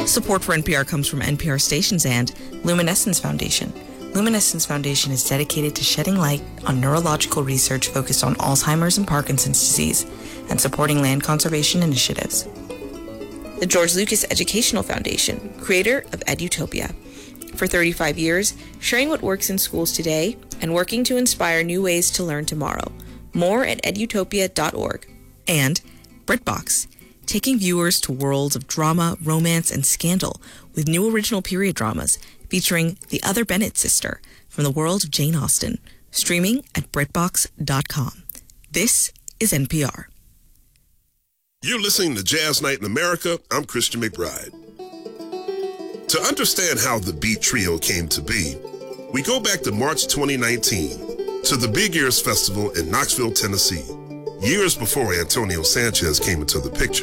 Support for NPR comes from NPR stations and Luminescence Foundation. Luminescence Foundation is dedicated to shedding light on neurological research focused on Alzheimer's and Parkinson's disease and supporting land conservation initiatives. The George Lucas Educational Foundation, creator of Edutopia. For 35 years, sharing what works in schools today and working to inspire new ways to learn tomorrow. More at edutopia.org. And BritBox, taking viewers to worlds of drama, romance, and scandal with new original period dramas featuring the other Bennett sister from the world of Jane Austen, streaming at BritBox.com. This is NPR. You're listening to Jazz Night in America. I'm Christian McBride. To understand how the Beat Trio came to be, we go back to March 2019 to the Big Ears Festival in Knoxville, Tennessee, years before Antonio Sanchez came into the picture.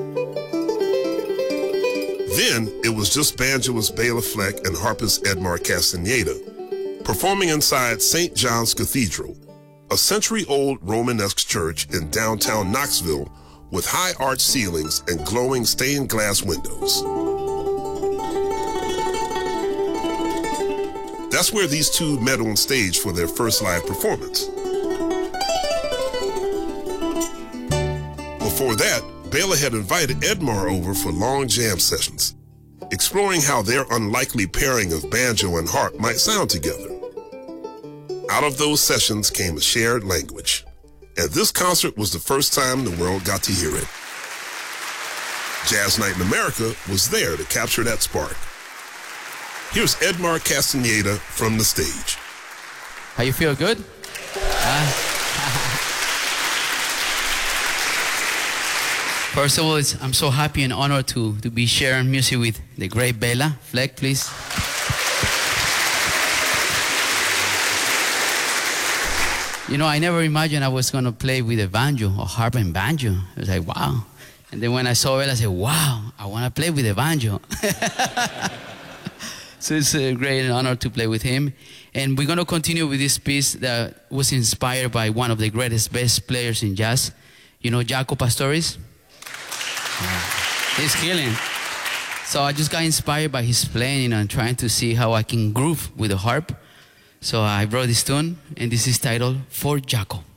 Then, it was just banjoist Bela Fleck and harpist Edmar Castaneda, performing inside St. John's Cathedral, a century-old Romanesque church in downtown Knoxville with high arched ceilings and glowing stained glass windows. That's where these two met on stage for their first live performance. Before that, Bela had invited Edmar over for long jam sessions, exploring how their unlikely pairing of banjo and harp might sound together. Out of those sessions came a shared language, and this concert was the first time the world got to hear it. Jazz Night in America was there to capture that spark. Here's Edmar Castaneda from the stage. How you feel, good? First of all, I'm so happy and honored to be sharing music with the great Bela Fleck, please. You know, I never imagined I was going to play with a banjo or harp and banjo. I was like, wow. And then when I saw Bela, I said, wow, I want to play with a banjo. So it's a great honor to play with him. And we're going to continue with this piece that was inspired by one of the greatest bass players in jazz. You know Jaco Pastorius? He's killing. So I just got inspired by his playing and trying to see how I can groove with the harp. So I wrote this tune, and this is titled For Jaco.